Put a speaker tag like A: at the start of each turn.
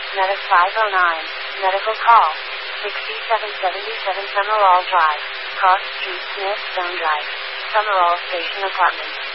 A: Medic 509. Medical call. 6777 Summerall Drive. Cross Street, Smith, Stone Drive. Summerall Station Apartments.